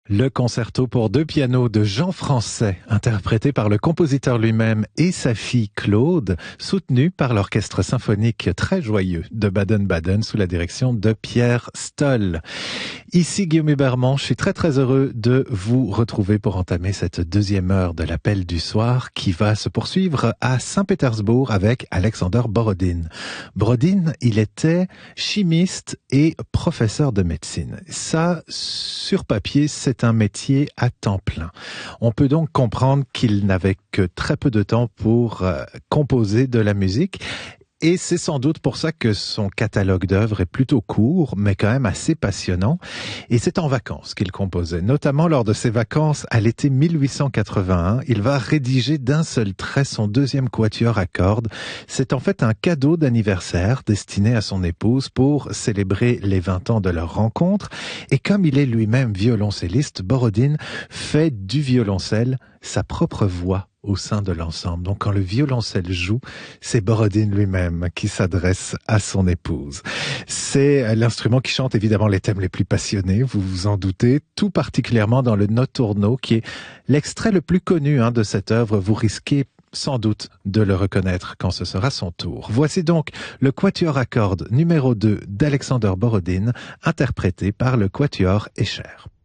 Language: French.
Le concerto pour deux pianos de Jean Français, interprété par le compositeur lui-même et sa fille Claude, soutenu par l'orchestre symphonique très joyeux de Baden-Baden sous la direction de Pierre Stoll. Ici Guillaume Huberman, je suis très heureux de vous retrouver pour entamer cette deuxième heure de l'appel du soir qui va se poursuivre à Saint-Pétersbourg avec Alexander Borodin. Borodin, il était chimiste et professeur de médecine. Ça, sur papier, c'est un métier à temps plein. On peut donc comprendre qu'il n'avait que très peu de temps pour composer de la musique. Et c'est sans doute pour ça que son catalogue d'œuvres est plutôt court, mais quand même assez passionnant. Et c'est en vacances qu'il composait. Notamment lors de ses vacances à l'été 1881, il va rédiger d'un seul trait son deuxième quatuor à cordes. C'est en fait un cadeau d'anniversaire destiné à son épouse pour célébrer les 20 ans de leur rencontre. Et comme il est lui-même violoncelliste, Borodin fait du violoncelle sa propre voix au sein de l'ensemble. Donc quand le violoncelle joue, c'est Borodin lui-même qui s'adresse à son épouse. C'est l'instrument qui chante évidemment les thèmes les plus passionnés, vous vous en doutez, tout particulièrement dans le Notturno, qui est l'extrait le plus connu de cette œuvre. Vous risquez sans doute de le reconnaître quand ce sera son tour. Voici donc le quatuor à cordes numéro 2 d'Alexander Borodin, interprété par le quatuor Escher.